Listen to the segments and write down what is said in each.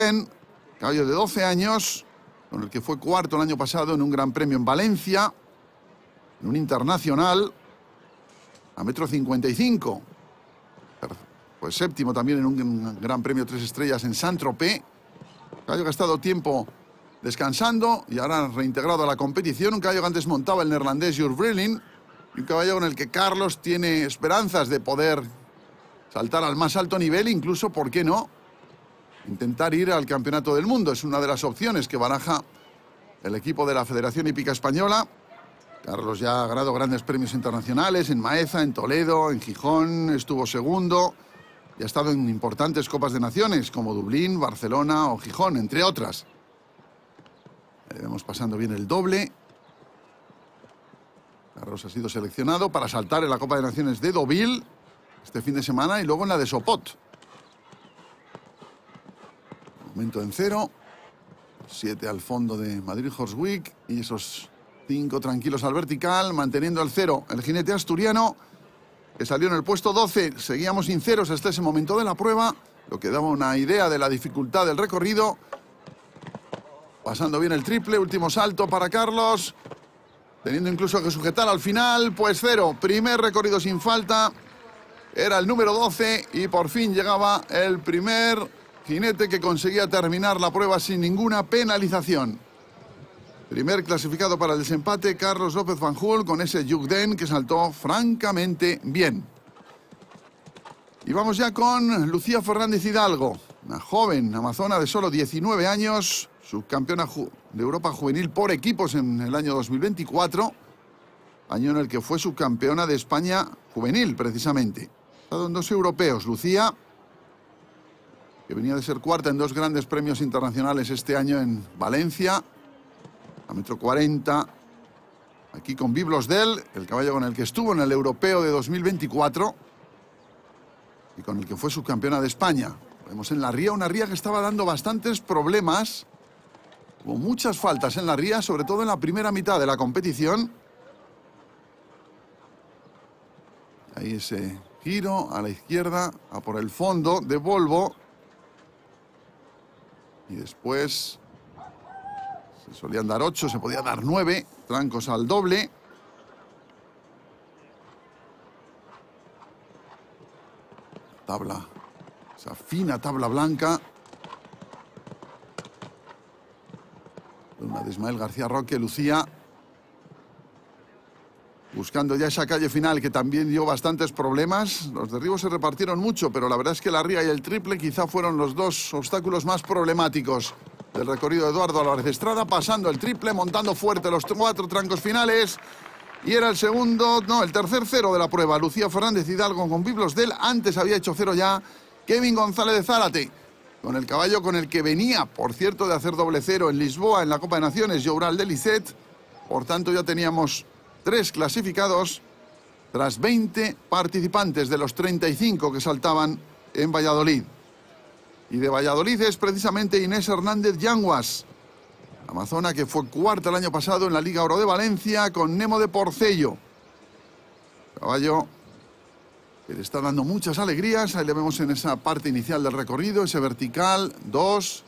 caballo de 12 años, con el que fue cuarto el año pasado en un gran premio en Valencia, en un internacional, a 1,55 m. Pues séptimo también en un gran premio 3 estrellas en Saint-Tropez. Caballo que ha estado tiempo descansando y ahora reintegrado a la competición. Un caballo que antes montaba el neerlandés Jur Brilling. Y un caballo con el que Carlos tiene esperanzas de poder saltar al más alto nivel, incluso, ¿por qué no?, intentar ir al Campeonato del Mundo. Es una de las opciones que baraja el equipo de la Federación Hípica Española. Carlos ya ha ganado grandes premios internacionales en Maeza, en Toledo, en Gijón, estuvo segundo y ha estado en importantes Copas de Naciones como Dublín, Barcelona o Gijón, entre otras. Ahí vemos pasando bien el doble. Carlos ha sido seleccionado para saltar en la Copa de Naciones de Deauville este fin de semana y luego en la de Sopot. Momento en cero. 7 al fondo de Madrid Horse Week y esos 5 tranquilos al vertical, manteniendo el cero el jinete asturiano, que salió en el puesto 12. Seguíamos sinceros hasta ese momento de la prueba, lo que daba una idea de la dificultad del recorrido. Pasando bien el triple, último salto para Carlos, teniendo incluso que sujetar al final, pues cero. Primer recorrido sin falta, era el número 12 y por fin llegaba el primer jinete que conseguía terminar la prueba sin ninguna penalización. Primer clasificado para el desempate, Carlos López Fanjul, con ese Yugden que saltó francamente bien. Y vamos ya con Lucía Fernández Hidalgo, una joven amazona de solo 19 años, subcampeona de Europa juvenil por equipos en el año 2024, año en el que fue subcampeona de España juvenil, precisamente. Ha estado en 2 europeos, Lucía, que venía de ser cuarta en 2 grandes premios internacionales este año en Valencia, a 1,40 m, aquí con Biblos Del, el caballo con el que estuvo en el europeo de 2024 y con el que fue subcampeona de España. Vemos en la ría, una ría que estaba dando bastantes problemas. Hubo muchas faltas en la ría, sobre todo en la primera mitad de la competición. Ahí ese giro a la izquierda, a por el fondo de Volvo. Y después se solían dar 8, se podía dar 9, trancos al doble. Tabla, esa fina tabla blanca. Una de Ismael García Roque, Lucía, buscando ya esa calle final que también dio bastantes problemas. Los derribos se repartieron mucho, pero la verdad es que la ría y el triple quizá fueron los 2 obstáculos más problemáticos del recorrido de Eduardo Álvarez Estrada, pasando el triple, montando fuerte los 4 trancos finales. Y era el tercer cero de la prueba. Lucía Fernández Hidalgo con Biblos Del. Antes había hecho cero ya Kevin González de Zárate, con el caballo con el que venía, por cierto, de hacer doble cero en Lisboa en la Copa de Naciones, Joural de Lisset. Por tanto, ya teníamos 3 clasificados tras 20 participantes de los 35 que saltaban en Valladolid. Y de Valladolid es precisamente Inés Hernández Yanguas, amazona que fue cuarta el año pasado en la Liga Oro de Valencia con Nemo de Porcello. Caballo que le está dando muchas alegrías. Ahí le vemos en esa parte inicial del recorrido, ese vertical, 2,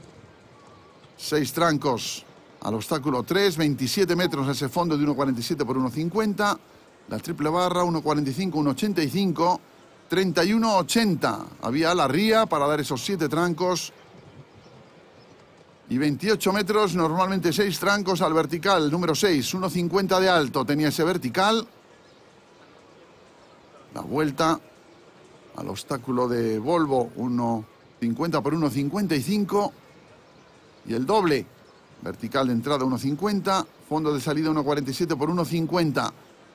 6 trancos al obstáculo 3, 27 metros a ese fondo de 1,47 por 1,50. La triple barra, 1,45, 1,85, 31,80. Había la ría para dar esos 7 trancos. Y 28 metros, normalmente 6 trancos al vertical. Número 6, 1,50 de alto tenía ese vertical. La vuelta al obstáculo de Volvo, 1,50 por 1,55. Y el doble, vertical de entrada 1,50, fondo de salida 1,47 por 1,50.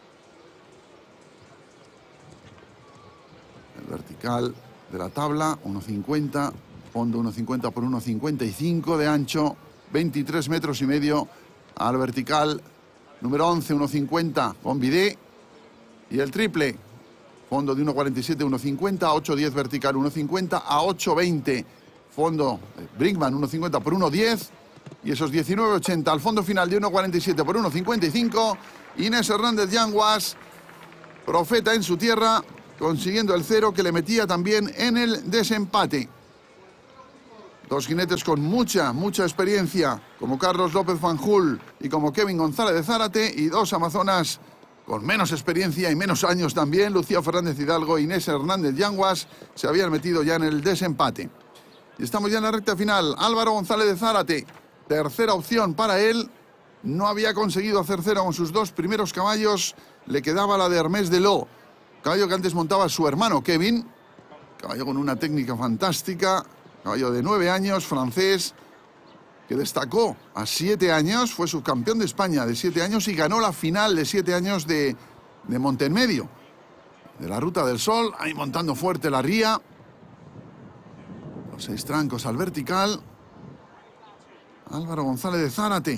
El vertical de la tabla, 1,50, fondo 1,50 por 1,55 de ancho, 23 metros y medio al vertical. Número 11, 1,50 con bidé. Y el triple, fondo de 1,47, 1,50, 8,10 vertical, 1,50 a 8,20. Fondo Brinkman, 1,50 por 1,10. Y esos 19,80 al fondo final de 1,47 por 1,55. Inés Hernández Yanguas, profeta en su tierra, consiguiendo el cero que le metía también en el desempate. Dos jinetes con mucha experiencia, como Carlos López Fanjul y como Kevin González de Zárate, y dos amazonas con menos experiencia y menos años también. Lucía Fernández Hidalgo e Inés Hernández Yanguas se habían metido ya en el desempate. Y estamos ya en la recta final. Álvaro González de Zárate, tercera opción para él. No había conseguido hacer cero con sus dos primeros caballos. Le quedaba la de Hermès Deló, caballo que antes montaba su hermano Kevin. Caballo con una técnica fantástica. Caballo de 9 años, francés, que destacó a 7 años. Fue subcampeón de España de 7 años y ganó la final de 7 años de Montemedio, de la Ruta del Sol. Ahí montando fuerte la ría. Los 6 trancos al vertical. Álvaro González de Zárate,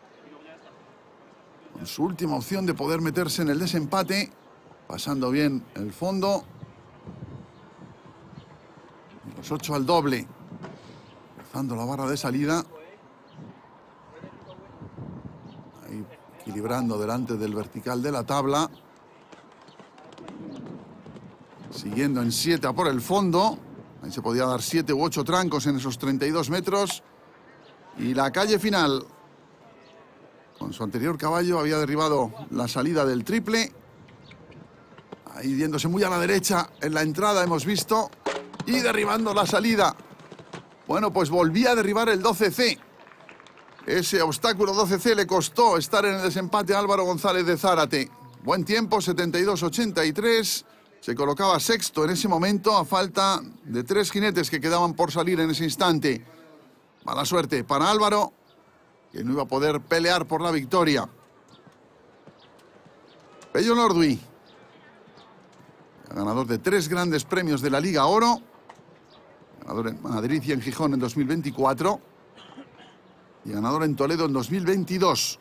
con su última opción de poder meterse en el desempate, pasando bien el fondo. Y los 8 al doble, cruzando la barra de salida. Ahí equilibrando delante del vertical de la tabla. Siguiendo en 7 a por el fondo. Ahí se podía dar 7 u 8 trancos en esos 32 metros. Y la calle final. Con su anterior caballo había derribado la salida del triple. Ahí yéndose muy a la derecha en la entrada, hemos visto. Y derribando la salida. Bueno, pues volvía a derribar el 12C. Ese obstáculo 12C le costó estar en el desempate a Álvaro González de Zárate. Buen tiempo, 72-83. Se colocaba sexto en ese momento a falta de 3 jinetes que quedaban por salir en ese instante. Mala suerte para Álvaro, que no iba a poder pelear por la victoria. Pello Nordui, ganador de 3 grandes premios de la Liga Oro. Ganador en Madrid y en Gijón en 2024. Y ganador en Toledo en 2022.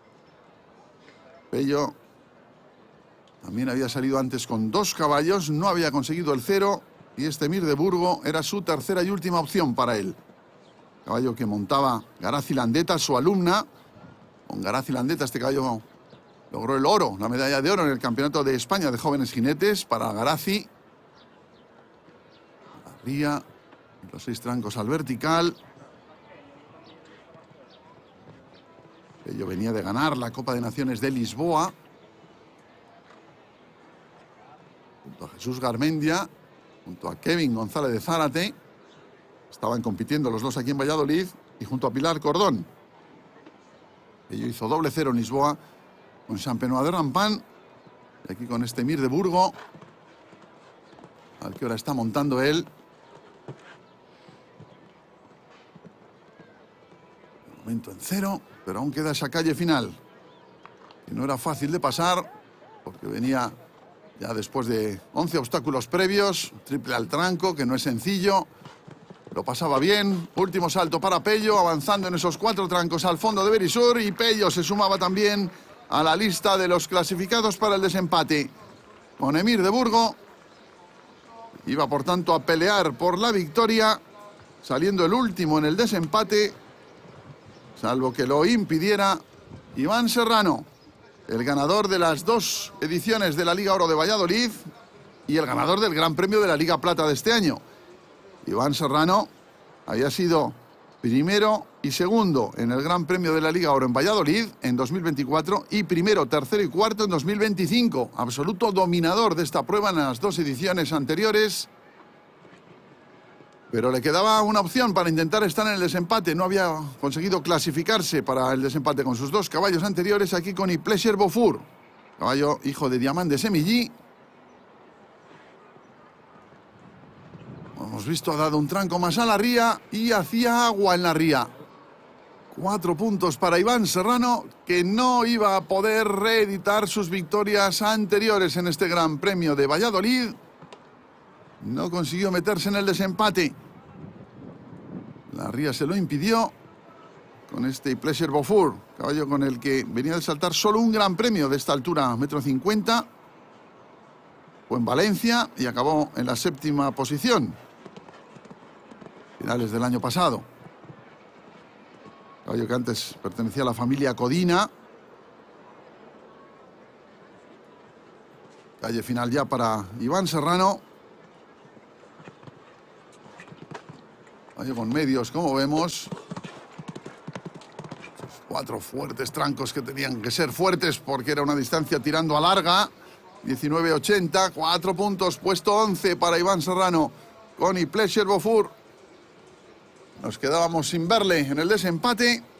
Pello también había salido antes con 2 caballos. No había conseguido el 0. Y este Mir de Burgo era su tercera y última opción para él. Caballo que montaba Garazi Landeta, su alumna. Con Garazi Landeta este caballo logró el oro, la medalla de oro en el Campeonato de España de Jóvenes Jinetes para Garazi. La ría, los 6 trancos al vertical. Pello venía de ganar la Copa de Naciones de Lisboa. Junto a Jesús Garmendia, junto a Kevin González de Zárate. Estaban compitiendo los dos aquí en Valladolid y junto a Pilar Cordón. Pello hizo doble 0 en Lisboa con Champenois de Rampant. Y aquí con este Mir de Burgo, al que ahora está montando él. De momento en 0, pero aún queda esa calle final, que no era fácil de pasar, porque venía ya después de 11 obstáculos previos. Triple al tranco, que no es sencillo. Lo pasaba bien. Último salto para Pello, avanzando en eesos 4 trancos al fondo de Berisur. Y Pello se sumaba también a la lista de los clasificados para el desempate. Con Emir de Burgo. Iba, por tanto, a pelear por la victoria, saliendo el último en el desempate, salvo que lo impidiera Iván Serrano, el ganador de las 2 ediciones de la Liga Oro de Valladolid y el ganador del Gran Premio de la Liga Plata de este año. Iván Serrano había sido primero y segundo en el Gran Premio de la Liga Oro en Valladolid en 2024 y primero, tercero y cuarto en 2025. Absoluto dominador de esta prueba en las 2 ediciones anteriores. Pero le quedaba una opción para intentar estar en el desempate. No había conseguido clasificarse para el desempate con sus 2 caballos anteriores. Aquí con Iplesier Beaufour, caballo hijo de Diamant de Semillí. Hemos visto, ha dado un tranco más a la ría y hacía agua en la ría. 4 puntos para Iván Serrano, que no iba a poder reeditar sus victorias anteriores en este Gran Premio de Valladolid. No consiguió meterse en el desempate. La ría se lo impidió con este Iplesier Beaufour, caballo con el que venía de saltar solo un Gran Premio de esta altura, 1,50 m. Fue en Valencia y acabó en la 7ª posición. Finales del año pasado. Caballo que antes pertenecía a la familia Codina. Calle final ya para Iván Serrano. Fallo con medios, como vemos. 4 fuertes trancos que tenían que ser fuertes porque era una distancia tirando a larga. 19-80, 4 puntos, puesto 11 para Iván Serrano con Iplesier Bofur. Nos quedábamos sin verle en el desempate.